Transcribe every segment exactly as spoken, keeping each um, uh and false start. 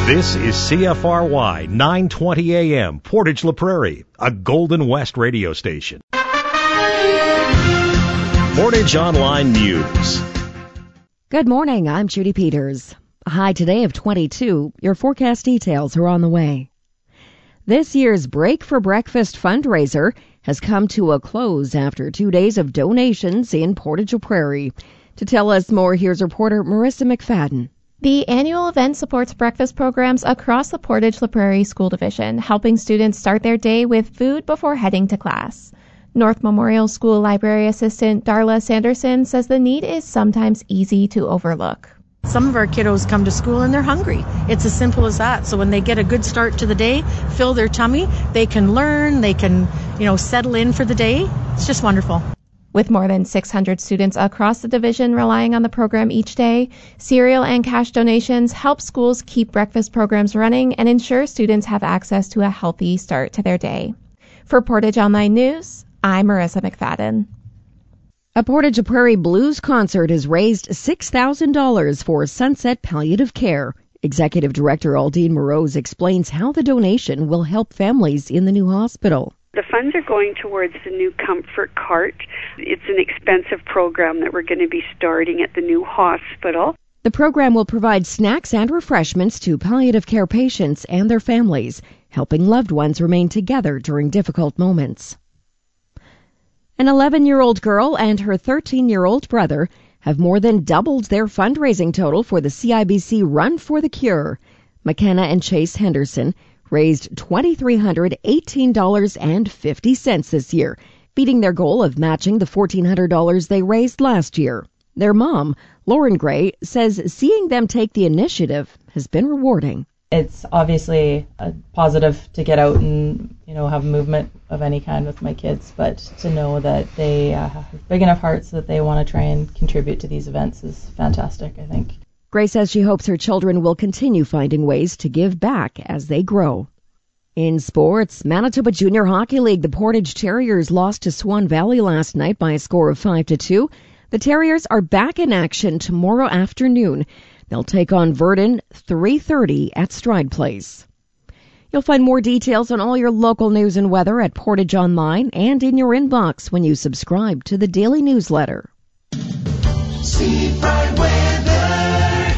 This is C F R Y nine twenty A M, Portage La Prairie, a Golden West radio station. Portage Online News. Good morning, I'm Judy Peters. A high today of twenty-two. Your forecast details are on the way. This year's Break for Breakfast fundraiser has come to a close after two days of donations in Portage La Prairie. To tell us more, here's reporter Marissa McFadden. The annual event supports breakfast programs across the Portage La Prairie School Division, helping students start their day with food before heading to class. North Memorial School Library Assistant Darla Sanderson says the need is sometimes easy to overlook. Some of our kiddos come to school and they're hungry. It's as simple as that. So when they get a good start to the day, fill their tummy, they can learn, they can, you know, settle in for the day. It's just wonderful. With more than six hundred students across the division relying on the program each day, cereal and cash donations help schools keep breakfast programs running and ensure students have access to a healthy start to their day. For Portage Online News, I'm Marissa McFadden. A Portage La Prairie Blues concert has raised six thousand dollars for Sunset Palliative Care. Executive Director Aldine Morose explains how the donation will help families in the new hospital. The funds are going towards the new comfort cart. It's an expensive program that we're going to be starting at the new hospital. The program will provide snacks and refreshments to palliative care patients and their families, helping loved ones remain together during difficult moments. An eleven-year-old girl and her thirteen-year-old brother have more than doubled their fundraising total for the C I B C Run for the Cure. McKenna and Chase Henderson raised two thousand three hundred eighteen dollars and fifty cents this year, beating their goal of matching the fourteen hundred dollars they raised last year. Their mom, Lauren Gray, says seeing them take the initiative has been rewarding. It's obviously a positive to get out and, you know, have movement of any kind with my kids, but to know that they uh, have big enough hearts that they want to try and contribute to these events is fantastic, I think. Gray says she hopes her children will continue finding ways to give back as they grow. In sports, Manitoba Junior Hockey League, the Portage Terriers lost to Swan Valley last night by a score of five to two. The Terriers are back in action tomorrow afternoon. They'll take on Verdun three thirty at Stride Place. You'll find more details on all your local news and weather at Portage Online and in your inbox when you subscribe to the daily newsletter. Seafront weather.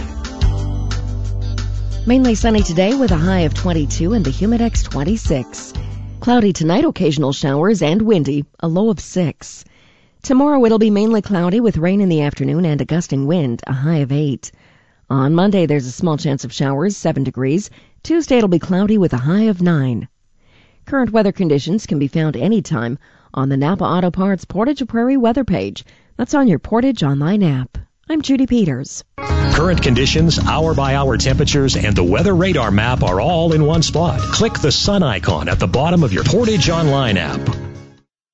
Mainly sunny today with a high of twenty-two and the Humidex twenty-six. Cloudy tonight, occasional showers and windy, a low of six. Tomorrow it'll be mainly cloudy with rain in the afternoon and a gusting wind, a high of eight. On Monday, there's a small chance of showers, seven degrees. Tuesday, it'll be cloudy with a high of nine. Current weather conditions can be found anytime on the Napa Auto Parts Portage La Prairie weather page. That's on your Portage Online app. I'm Judy Peters. Current conditions, hour-by-hour temperatures, and the weather radar map are all in one spot. Click the sun icon at the bottom of your Portage Online app.